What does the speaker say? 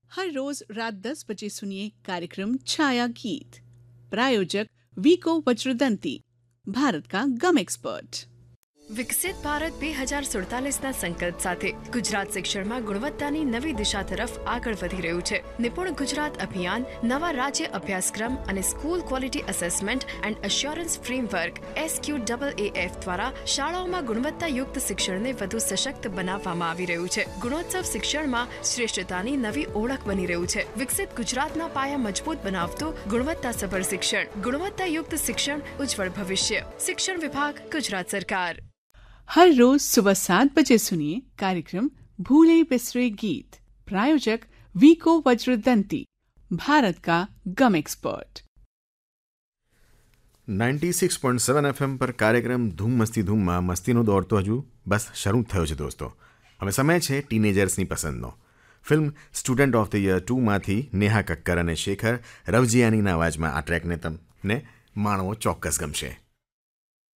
हर रोज रात 10 बजे सुनिए कार्यक्रम छाया गीत। प्रायोजक वीको वज्रदंती, भारत का गम एक्सपर्ट। વિકસિત ભારત 2047ના સંકલ્પ સાથે ગુજરાત શિક્ષણમાં ગુણવત્તાની નવી દિશા તરફ આગળ વધી રહ્યું છે. નિપુણ ગુજરાત અભિયાન નવા રાજ્ય અભ્યાસક્રમ અને school quality assessment and assurance framework SQAAF દ્વારા શાળાઓમાં ગુણવત્તાયુક્ત શિક્ષણને વધુ સશક્ત બનાવવામાં આવી રહ્યું છે. ગુણોત્સવ શિક્ષણમાં શ્રેષ્ઠતાની નવી ઓળખ બની રહ્યું છે. વિકસિત ગુજરાતના પાયા મજબૂત બનાવતું ગુણવત્તાસભર શિક્ષણ, ગુણવત્તાયુક્ત શિક્ષણ, ઉજ્જવળ ભવિષ્ય. શિક્ષણ વિભાગ, ગુજરાત સરકાર. हर रोज सुबह 7 बजे सुनिए कार्यक्रम भूले बिसरे गीत। प्रायोजक वीको वज्रदंती, भारत का गम एक्सपर्ट। 96.7 FM પર કાર્યક્રમ ધૂમ મસ્તી ધૂમમાં મસ્તીનો દોર તો હજુ બસ શરૂ થયો છે દોસ્તો. હવે સમય છે ટીનેજર્સની પસંદનો. Film student of the year 2માંથી Neha Kakkar અને શેખર રવજીયાનીના અવાજમાં આ ટ્રેકને તમને માણવો ચોક્કસ ગમશે.